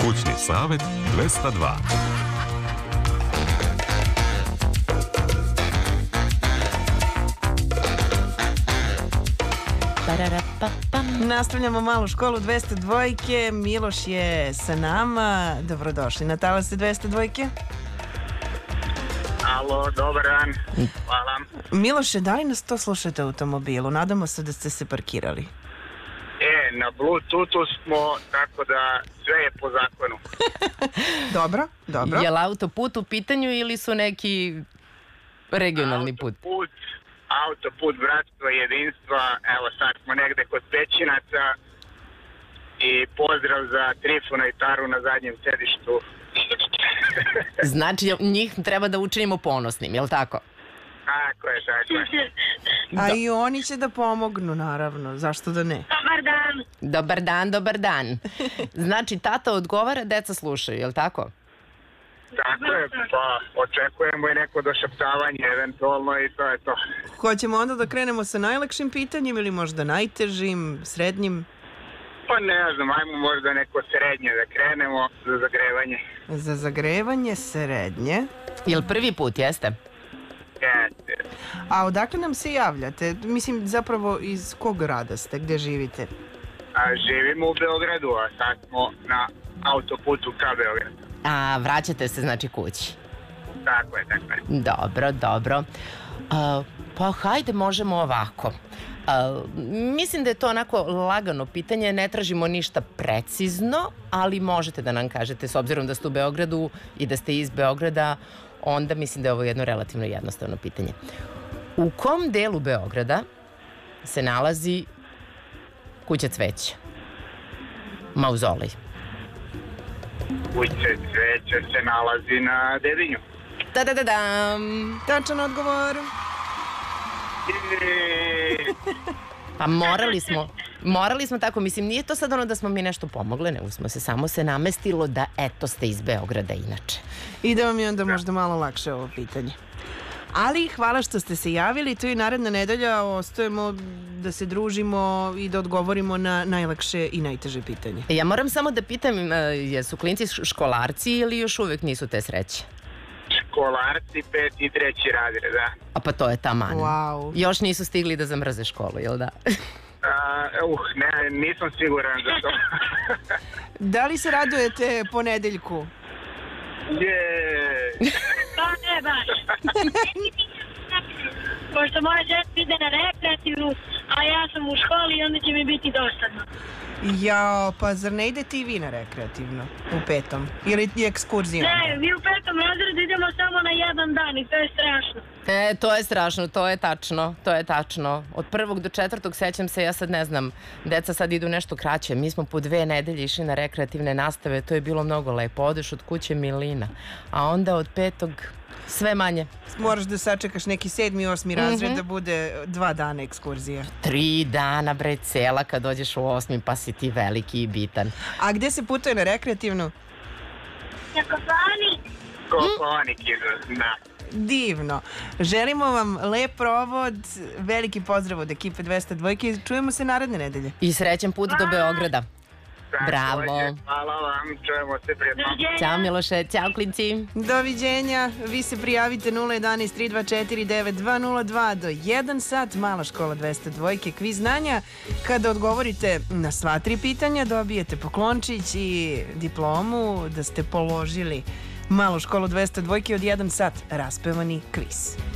Kućni savet 202. Nastavljamo malu školu 202. Miloš je sa nama. Dobrodošli na talase 202. Alo, dobar dan. Hvala. Miloše, da li nas to slušate u automobilu? Nadamo se da ste se parkirali. Na Bluetoothu smo, tako da sve je po zakonu. Dobro, dobro. Je li autoput u pitanju ili su neki regionalni put? Autoput bratstva i jedinstva. Evo sad smo negde kod Pećinaca i pozdrav za Trifuna i Taru na zadnjem sedištu. Znači, njih treba da učinimo ponosnim, je li tako? Tako je, tako je. A i oni će da pomognu, naravno. Zašto da ne? Dobar dan. Dobar dan, dobar dan. Znači, tata odgovara, deca slušaju, je li tako? Tako je, pa očekujemo i neko došaptavanje eventualno i to je to. Hoćemo onda da krenemo sa najlakšim pitanjem ili možda najtežim, srednjim? Pa ne znam, ajmo možda neko srednje da krenemo za zagrevanje. Za zagrevanje srednje. Je li prvi put, jeste? Jeste. A odakle nam se javljate? Mislim, zapravo iz kog grada ste, gde živite? Živimo u Beogradu, a sad smo na autoputu ka Beogradu. A vraćate se, znači, kući? Tako je, tako je. Dobro, dobro. Pa hajde, možemo ovako. Mislim da je to onako lagano pitanje, ne tražimo ništa precizno, ali možete da nam kažete, s obzirom da ste u Beogradu i da ste iz Beograda, onda mislim da je ovo jedno relativno jednostavno pitanje. U kom delu Beograda se nalazi kuća cveća? Mauzolej. Kuća cveća se nalazi na Dedinju. Da-da-da-dam! Tačan odgovor. Pa morali smo tako, mislim, nije to sad ono da smo mi nešto pomogle, nego smo se samo namestilo da eto ste iz Beograda inače. I da vam je onda možda malo lakše ovo pitanje. Ali hvala što ste se javili, to je naredna nedelja, ostajemo da se družimo i da odgovorimo na najlakše i najteže pitanje. Ja moram samo da pitam, jesu klinci školarci ili još uvek nisu te sreće? Školarci, 5. i 3. razred, da. A pa to je taman. Wow. Još nisu stigli da zamrze školu, jel da? Ne, nisam siguran za to. Da li se radujete ponedeljku? Pa ne baš. Pošto moja žena ide na rekreativnu, a ja sam u školi i onda će mi biti dosadno. Jao, pa zar ne idete i vi na rekreativno u 5. ili je ekskurzija? Ne, mi u 5. razredu idemo samo na jedan dan i to je strašno. To je strašno, to je tačno. Od 1. do 4. sećam se, ja sad ne znam, deca sad idu nešto kraće. Mi smo po 2 nedelje išli na rekreativne nastave, to je bilo mnogo lepo. Odeš od kuće milina, a onda od 5. sve manje. Moraš da sačekaš neki 7. i 8. razred da bude 2 dana ekskurzija. 3 dana, bre, cela kad dođeš u 8. pa si ti veliki i bitan. A gde se putuje na rekreativnu? Na Kopaonik. Kopaonik da. Divno. Želimo vam lep provod, veliki pozdrav od ekipe 202 i čujemo se naredne nedelje. I srećan put do Beograda. Bravo. Hvala vam, čujemo se prijatno. Ćao Miloše, ćao klinci. Doviđenja, vi se prijavite 011 324 9202 do 1 sat, mala škola 202, kviz znanja. Kada odgovorite na sva 3 pitanja, dobijete poklončić i diplomu da ste položili malu školu 202 od 1 sat, raspevani kviz.